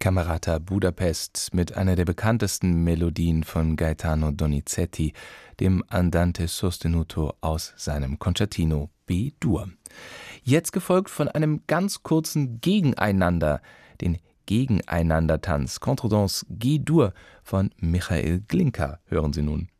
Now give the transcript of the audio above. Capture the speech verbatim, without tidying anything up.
Camerata Budapest mit einer der bekanntesten Melodien von Gaetano Donizetti, dem Andante sostenuto aus seinem Concertino B-Dur. Jetzt gefolgt von einem ganz kurzen Gegeneinander, den Gegeneinandertanz Contredanse G-Dur von Michael Glinka hören Sie nun.